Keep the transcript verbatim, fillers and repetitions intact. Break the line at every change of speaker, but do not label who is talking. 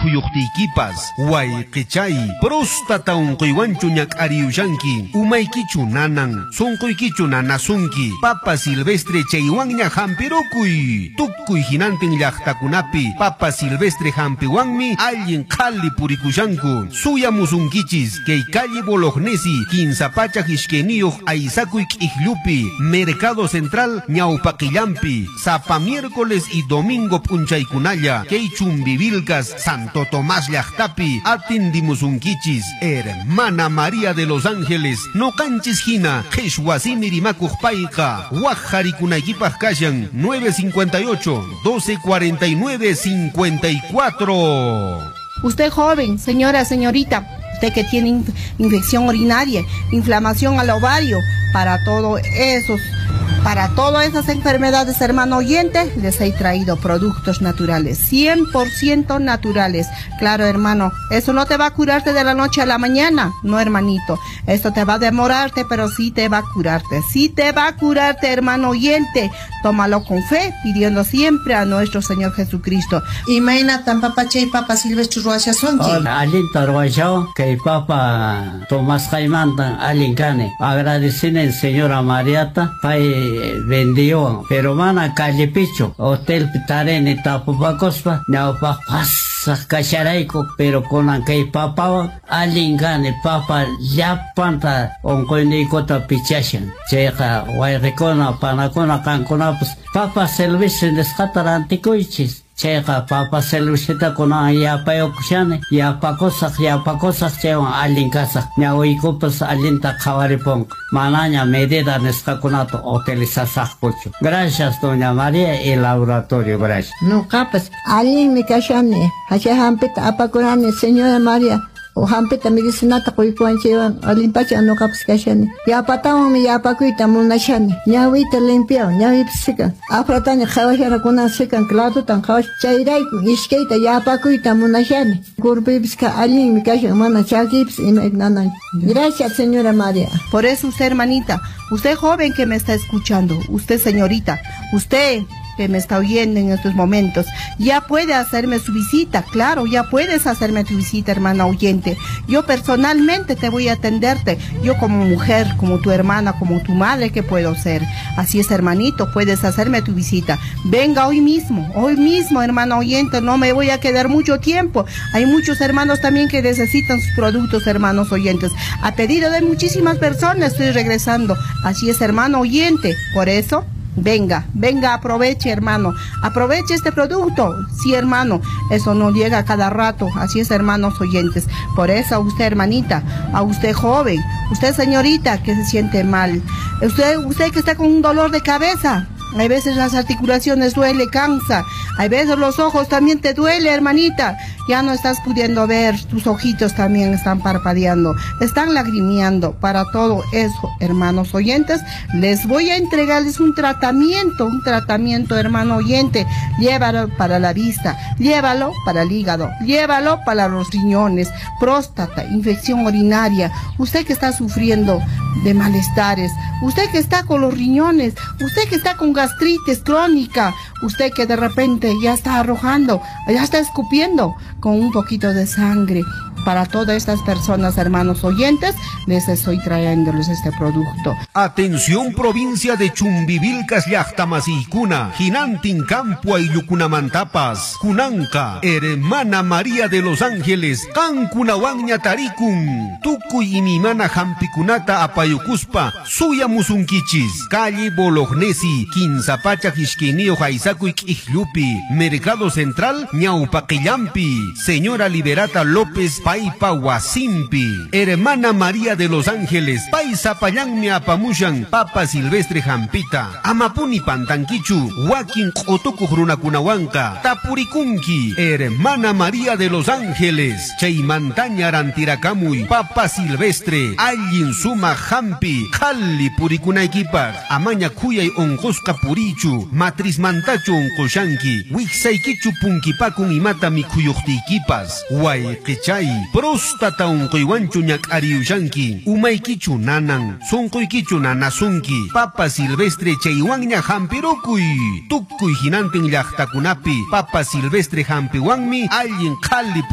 mikhuyuqtiykipas wayqichay prostata unquywanchu ñak'ariyushanki umaykichu nanan sunquykichu nanasunki papa silvestre chaywanña hampirukuy tukuy hinantin llaqtakunapi papa silvestre hampiwanmi allin qhalli purikushanku suyamusunkichis kay calle Bolognesi quinsapacha hishkeniyuq aysakuy k'iklupi mercado central ñawpaqillampi sapa miércoles y domingo p'unchaykunalla kay chumbivilcas Santo Tomás llaqtapi atindimusunkichis hermana María de los Ángeles noqanchis hina qhichwasimi rimakuq payqa waqharikunaykipaq kashan nueve cincuenta y ocho, doce cuarenta y nueve, cincuenta y cuatro.
Usted joven, señora, señorita, usted que tiene inf infección urinaria, inflamación al ovario, para todo esos, para todas esas enfermedades, hermano oyente, les he traído productos naturales, cien por ciento naturales. Claro, hermano, eso no te va a curarte de la noche a la mañana, no, hermanito. Esto te va a demorarte, pero sí te va a curarte, sí te va a curarte, hermano oyente. Tómalo con fe, pidiendo siempre a nuestro Señor Jesucristo.
Y maina tan papa chay papa silvestre ruasha sonki.
Hola, alinta ruasha que papa Tomás Jaimanta alincane. Agradecen señora Mariata, pay vendió, pero mana calle Picho, hotel Pitarene Tapupacospa, ñaupa pasa cacharaiko, pero con aquel papa alincane papa yapanta oncoinicota pichashan. Cheja, guayricona, panacona, cancona, pues papa silvestre descataranticoichis. Cheja papa silvestre con yapa yokushane, yapa cosas, yapa cosas chevan alincasa, ñaoicopas alinta cavaripon, manaña medida nescaconato hotelizasakpocho. Gracias, doña María, y laboratorio, gracias.
No capas, alin mi cachane, hacha hampita apacurane, señora María. O hampita medicinata kuikuanchewan alimpacha no capas cachane. Ya patamos mi ya pacuita munachane. Ñawita limpiao, ñawipsika. Afrataña jawajara kuna secan clato tan jawash chayraiku. Ishkeita ya pacuita munachane. Kurpipska alin mi cachane mana chakips y megnanan. Gracias, señora María.
Por eso usted, hermanita, usted joven que me está escuchando, usted señorita, usted que me está oyendo en estos momentos, ya puede hacerme su visita, claro, ya puedes hacerme tu visita, hermana oyente. Yo personalmente te voy a atenderte, yo como mujer, como tu hermana, como tu madre, ¿qué puedo ser? Así es, hermanito, puedes hacerme tu visita. Venga hoy mismo, hoy mismo, hermana oyente, no me voy a quedar mucho tiempo. Hay muchos hermanos también que necesitan sus productos, hermanos oyentes. A pedido de muchísimas personas estoy regresando. Así es, hermano oyente, por eso venga, venga, aproveche, hermano, aproveche este producto. Sí, hermano, eso no llega a cada rato. Así es, hermanos oyentes. Por eso a usted, hermanita, a usted joven, usted señorita que se siente mal, usted, usted que está con un dolor de cabeza, hay veces las articulaciones duele, cansa, hay veces los ojos también te duele, hermanita, ya no estás pudiendo ver, tus ojitos también están parpadeando, están lagrimeando. Para todo eso, hermanos oyentes, les voy a entregarles un tratamiento, un tratamiento, hermano oyente. Llévalo para la vista, llévalo para el hígado, llévalo para los riñones, próstata, infección urinaria, usted que está sufriendo de malestares, usted que está con los riñones, usted que está con gastritis crónica, usted que de repente ya está arrojando, ya está escupiendo con un poquito de sangre. Para todas estas personas, hermanos oyentes, les estoy trayéndoles este producto.
Atención, provincia de Chumbivilcas llaqtamasiykuna, hinantin campo ayllukunamantapas, kunanqa, hermana María de los Ángeles, kankunawanña tarikun, tukuy imimana hampikunata apayukuspa, suyamusunkichis, calle Bolognesi, quinsapacha hishkiniyuq aysakuy k'iklupi, mercado central, ñawpaqillampi, señora Liberata López Paipa Wasimpi, hermana María de los Ángeles, Paisa Payanmi apamushan, Papa Silvestre Jampita, Amapuni Pantanquichu, Wakin Otoku Runakunawanka, Tapurikunki, hermana María de los Ángeles, Chaymantaña Rantirakamuy, Papa Silvestre, Allin Suma Jampi, Jalli Purikunaikipak, Amaña Kuyay Onkoska Purichu, Matriz Mantachu Onkoshanki, Wixaikichu Punkipakun Imata Mikuyuktikipas, Waikichay, Prostata unquywanchu ñak'ariyushanki, umaykichu nanan, sunquykichu nanasunki, Papa Silvestre chaywanña hampirukuy, tukuy hinantin llaqtakunapi, Papa Silvestre hampiwanmi allin qhalli